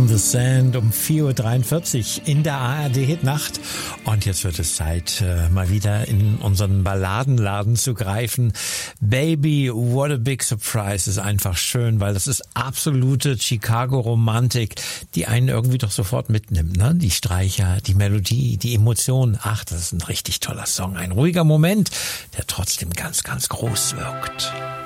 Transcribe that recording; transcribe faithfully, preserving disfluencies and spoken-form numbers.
in the Sand um vier Uhr dreiundvierzig in der A R D-Hitnacht. Und jetzt wird es Zeit, mal wieder in unseren Balladenladen zu greifen. Baby, what a big surprise ist einfach schön, weil das ist absolute Chicago-Romantik, die einen irgendwie doch sofort mitnimmt, ne? Die Streicher, die Melodie, die Emotionen. Ach, das ist ein richtig toller Song. Ein ruhiger Moment, der trotzdem ganz, ganz groß wirkt.